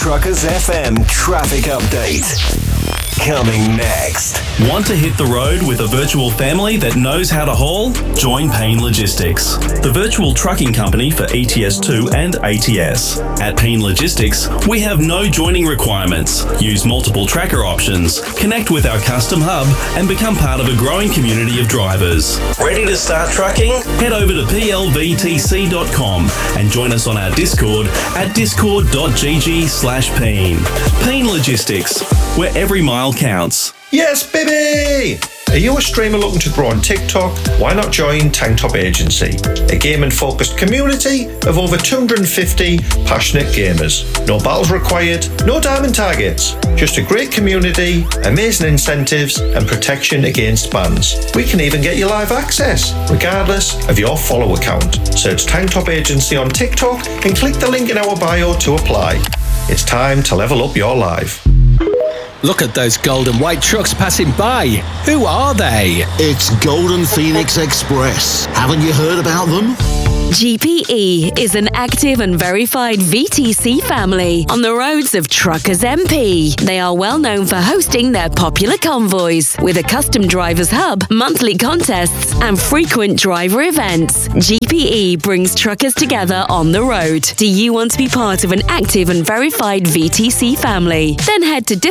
Truckers FM traffic update. Coming next. Want to hit the road with a virtual family that knows how to haul? Join Payne Logistics, the virtual trucking company for ETS2 and ATS. At Payne Logistics, we have no joining requirements. Use multiple tracker options, connect with our custom hub, and become part of a growing community of drivers. Ready to start trucking? Head over to plvtc.com and join us on our Discord at discord.gg/Payne. Payne Logistics, where every mile counts. Yes, baby! Are you a streamer looking to grow on TikTok? Why not join Tank Top Agency, a gaming-focused community of over 250 passionate gamers. No battles required, no diamond targets, just a great community, amazing incentives, and protection against bans. We can even get you live access, regardless of your follow account. Search Tank Top Agency on TikTok and click the link in our bio to apply. It's time to level up your life. Look at those gold and white trucks passing by. Who are they? It's Golden Phoenix Express. Haven't you heard about them? GPE is an active and verified VTC family on the roads of Truckers MP. They are well known for hosting their popular convoys with a custom drivers hub, monthly contests, and frequent driver events. GPE brings truckers together on the road. Do you want to be part of an active and verified VTC family? Then head to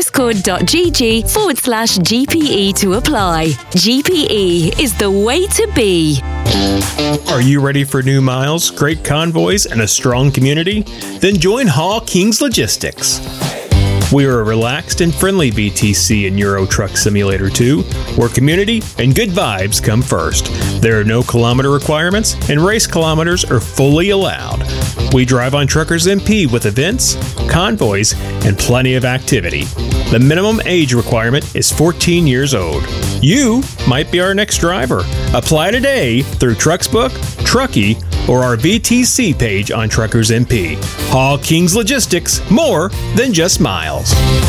discord.gg/GPE to apply. GPE is the way to be. Are you ready for new miles, great convoys, and a strong community? Then join Haul Kings Logistics. We are a relaxed and friendly VTC in Euro Truck Simulator 2, where community and good vibes come first. There are no kilometer requirements, and race kilometers are fully allowed. We drive on Truckers MP with events, convoys, and plenty of activity. The minimum age requirement is 14 years old. You might be our next driver. Apply today through Trucksbook, Truckee, or our VTC page on Truckers MP. Haul Kings Logistics, more than just miles.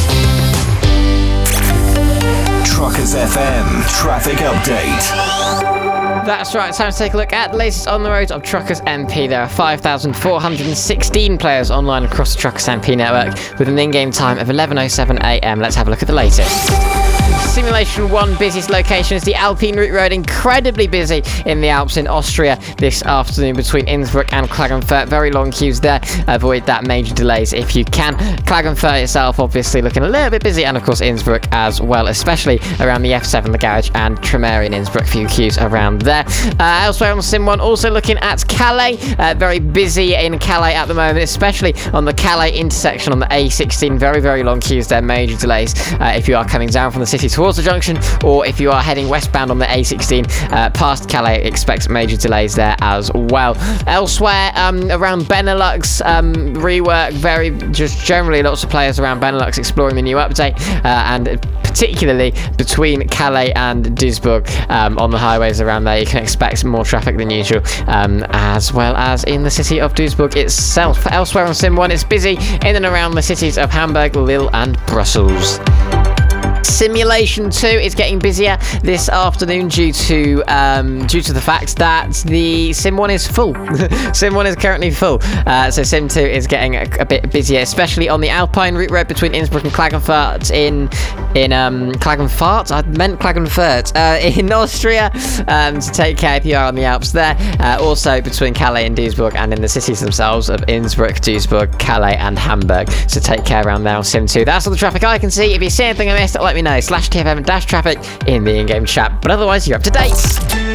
Truckers FM traffic update. That's right, time to take a look at the latest on the roads of Truckers MP. There are 5,416 players online across the Truckers MP network with an in-game time of 11:07 a.m. Let's have a look at the latest. Simulation 1 busiest location is the Alpine Route Road, incredibly busy in the Alps in Austria this afternoon between Innsbruck and Klagenfurt. Very long queues there. Avoid that major delays if you can. Klagenfurt itself obviously looking a little bit busy, and of course Innsbruck as well, especially around the F7, the garage, and Tremere in Innsbruck. Few queues around there. Elsewhere on Sim 1, also looking at Calais. Very busy in Calais at the moment, especially on the Calais intersection on the A16. Very, very long queues there, major delays if you are coming down from the city towards the junction, or if you are heading westbound on the A16 past Calais, expect major delays there as well. Elsewhere around Benelux, rework, very just generally lots of players around Benelux exploring the new update, and particularly between Calais and Duisburg on the highways around there. You can expect more traffic than usual, as well as in the city of Duisburg itself. Elsewhere on Sim 1, it's busy in and around the cities of Hamburg, Lille, and Brussels. Simulation 2 is getting busier this afternoon due to the fact that the Sim 1 is full. Sim 1 is currently full, so Sim 2 is getting a bit busier, especially on the Alpine Route Road between Innsbruck and Klagenfurt in Klagenfurt? I meant Klagenfurt in Austria, to take care if you are on the Alps there. Also between Calais and Duisburg, and in the cities themselves of Innsbruck, Duisburg, Calais, and Hamburg. So take care around there on Sim 2. That's all the traffic I can see. If you see anything I missed, let me know. /TFM-traffic in the in-game chat. But otherwise, you're up to date.